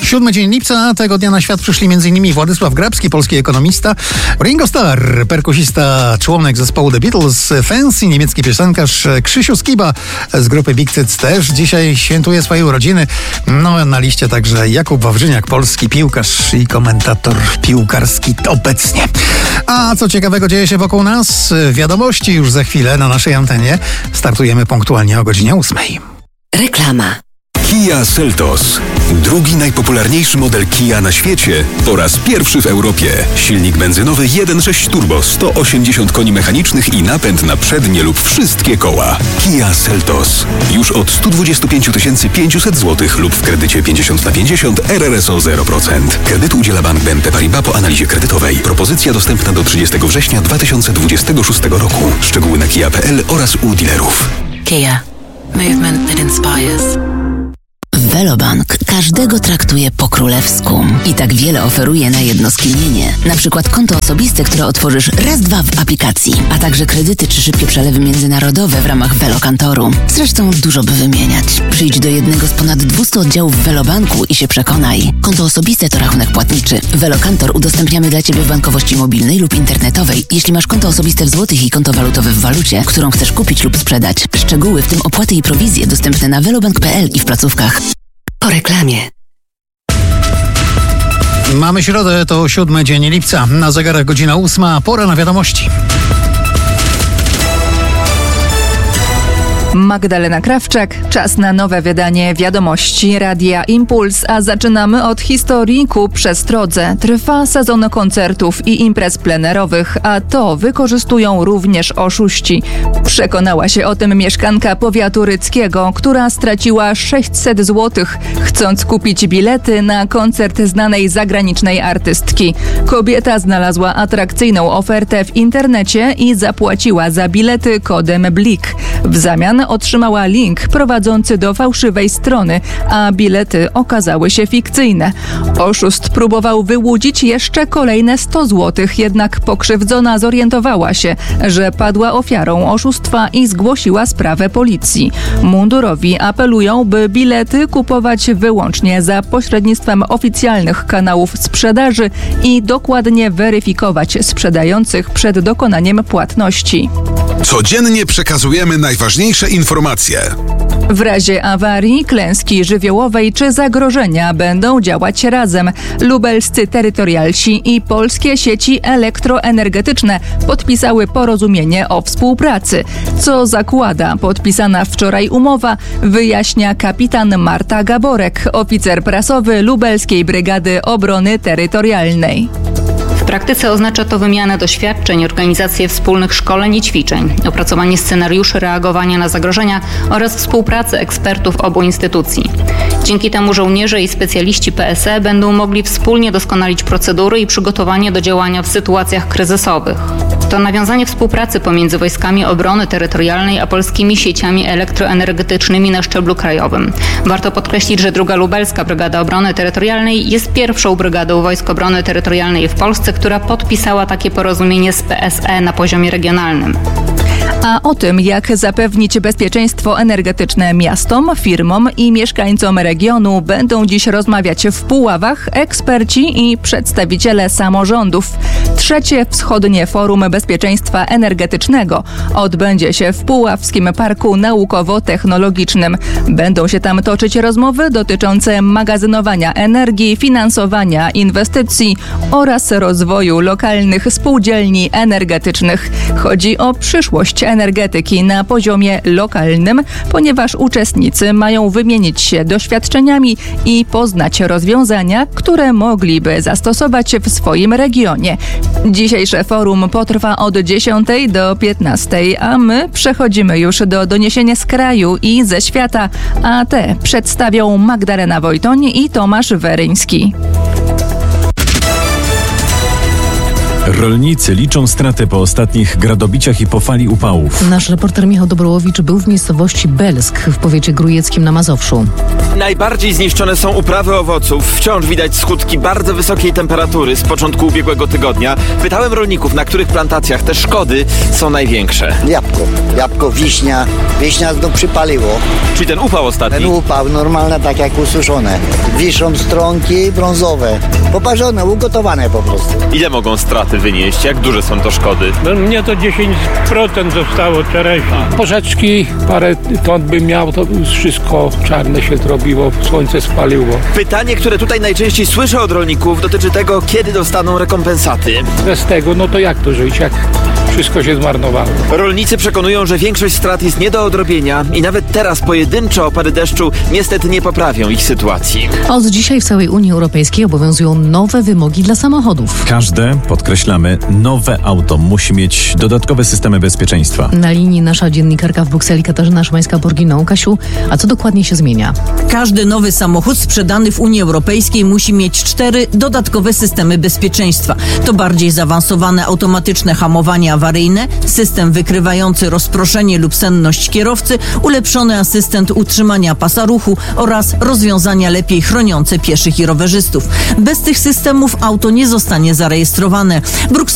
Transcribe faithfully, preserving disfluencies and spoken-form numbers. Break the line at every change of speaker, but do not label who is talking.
Siódmy dzień lipca, tego dnia na świat przyszli m.in. Władysław Grabski, polski ekonomista, Ringo Starr, perkusista, członek zespołu The Beatles, Fancy, niemiecki piosenkarz, Krzysiu Skiba z grupy Big Tits też dzisiaj świętuje swoje urodziny. No na liście także Jakub Wawrzyniak, polski piłkarz i komentator piłkarski obecnie. A co ciekawego dzieje się wokół nas? Wiadomości już za chwilę na naszej antenie. Startujemy punktualnie o godzinie ósmej.
Reklama.
Kia Seltos. Drugi najpopularniejszy model Kia na świecie po raz pierwszy w Europie. Silnik benzynowy jeden przecinek sześć turbo, sto osiemdziesiąt koni mechanicznych i napęd na przednie lub wszystkie koła. Kia Seltos. Już od sto dwadzieścia pięć tysięcy pięćset złotych lub w kredycie pięćdziesiąt na pięćdziesiąt, R R S O zero procent. Kredytu udziela Bank B N P Paribas po analizie kredytowej. Propozycja dostępna do trzydziestego września dwa tysiące dwudziestego szóstego roku. Szczegóły na kia kropka p l oraz u dealerów.
Kia. Movement that inspires. Velobank każdego traktuje po królewsku i tak wiele oferuje na jedno skinienie. Na przykład konto osobiste, które otworzysz raz, dwa w aplikacji, a także kredyty czy szybkie przelewy międzynarodowe w ramach Velokantoru. Zresztą dużo by wymieniać. Przyjdź do jednego z ponad dwustu oddziałów Velobanku i się przekonaj. Konto osobiste to rachunek płatniczy. Velokantor udostępniamy dla Ciebie w bankowości mobilnej lub internetowej, jeśli masz konto osobiste w złotych i konto walutowe w walucie, którą chcesz kupić lub sprzedać. Szczegóły, w tym opłaty i prowizje, dostępne na velobank kropka p l i w placówkach. Po reklamie.
Mamy środę, to siódmy dzień lipca. Na zegarach godzina ósma, pora na wiadomości.
Magdalena Krawczak. Czas na nowe wydanie wiadomości Radia Impuls, a zaczynamy od historii ku przestrodze. Trwa sezon koncertów i imprez plenerowych, a to wykorzystują również oszuści. Przekonała się o tym mieszkanka powiatu ryckiego, która straciła sześćset złotych, chcąc kupić bilety na koncert znanej zagranicznej artystki. Kobieta znalazła atrakcyjną ofertę w internecie i zapłaciła za bilety kodem Blik. W zamian otrzymała link prowadzący do fałszywej strony, a bilety okazały się fikcyjne. Oszust próbował wyłudzić jeszcze kolejne sto złotych, jednak pokrzywdzona zorientowała się, że padła ofiarą oszustwa i zgłosiła sprawę policji. Mundurowi apelują, by bilety kupować wyłącznie za pośrednictwem oficjalnych kanałów sprzedaży i dokładnie weryfikować sprzedających przed dokonaniem płatności.
Codziennie przekazujemy najważniejsze informacje.
W razie awarii, klęski żywiołowej czy zagrożenia będą działać razem. Lubelscy terytorialsi i polskie sieci elektroenergetyczne podpisały porozumienie o współpracy. Co zakłada podpisana wczoraj umowa, wyjaśnia kapitan Marta Gaborek, oficer prasowy Lubelskiej Brygady Obrony Terytorialnej.
W praktyce oznacza to wymianę doświadczeń, organizację wspólnych szkoleń i ćwiczeń, opracowanie scenariuszy reagowania na zagrożenia oraz współpracę ekspertów obu instytucji. Dzięki temu żołnierze i specjaliści P S E będą mogli wspólnie doskonalić procedury i przygotowanie do działania w sytuacjach kryzysowych. To nawiązanie współpracy pomiędzy Wojskami Obrony Terytorialnej a polskimi sieciami elektroenergetycznymi na szczeblu krajowym. Warto podkreślić, że druga Lubelska Brygada Obrony Terytorialnej jest pierwszą brygadą Wojsk Obrony Terytorialnej w Polsce, która podpisała takie porozumienie z P S E na poziomie regionalnym.
A o tym, jak zapewnić bezpieczeństwo energetyczne miastom, firmom i mieszkańcom regionu, będą dziś rozmawiać w Puławach eksperci i przedstawiciele samorządów. Trzecie Wschodnie Forum Bezpieczeństwa Energetycznego odbędzie się w Puławskim Parku Naukowo-Technologicznym. Będą się tam toczyć rozmowy dotyczące magazynowania energii, finansowania inwestycji oraz rozwoju lokalnych spółdzielni energetycznych. Chodzi o przyszłość energetyki na poziomie lokalnym, ponieważ uczestnicy mają wymienić się doświadczeniami i poznać rozwiązania, które mogliby zastosować w swoim regionie. Dzisiejsze forum potrwa od dziesiątej do piętnastej, a my przechodzimy już do doniesienia z kraju i ze świata, a te przedstawią Magdalena Wojtoń i Tomasz Weryński.
Rolnicy liczą straty po ostatnich gradobiciach i po fali upałów.
Nasz reporter Michał Dobrołowicz był w miejscowości Belsk w powiecie grójeckim na Mazowszu.
Najbardziej zniszczone są uprawy owoców. Wciąż widać skutki bardzo wysokiej temperatury z początku ubiegłego tygodnia. Pytałem rolników, na których plantacjach te szkody są największe.
Jabłko, jabłko, wiśnia. Wiśnia znów przypaliło.
Czyli ten upał ostatni?
Ten upał, normalne, tak jak ususzone. Wiszą stronki brązowe. Poparzone, ugotowane po prostu.
Ile mogą straty wynieść? Jak duże są to szkody?
No, mnie to dziesięć procent zostało czereśni. Porzeczki, parę ton bym miał, to wszystko czarne się zrobiło, słońce spaliło.
Pytanie, które tutaj najczęściej słyszę od rolników, dotyczy tego, kiedy dostaną rekompensaty.
Bez tego, no to jak to żyć, jak wszystko się zmarnowało.
Rolnicy przekonują, że większość strat jest nie do odrobienia i nawet teraz pojedyncze opady deszczu niestety nie poprawią ich sytuacji.
Od dzisiaj w całej Unii Europejskiej obowiązują nowe wymogi dla samochodów.
Każde, podkreślamy, nowe auto musi mieć dodatkowe systemy bezpieczeństwa.
Na linii nasza dziennikarka w Brukseli Katarzyna Szymańska-Borginą. Kasiu, a co dokładnie się zmienia?
Każdy nowy samochód sprzedany w Unii Europejskiej musi mieć cztery dodatkowe systemy bezpieczeństwa. To bardziej zaawansowane automatyczne hamowanie awaryjne, system wykrywający rozproszenie lub senność kierowcy, ulepszony asystent utrzymania pasa ruchu oraz rozwiązania lepiej chroniące pieszych i rowerzystów. Bez tych systemów auto nie zostanie zarejestrowane. Bruksela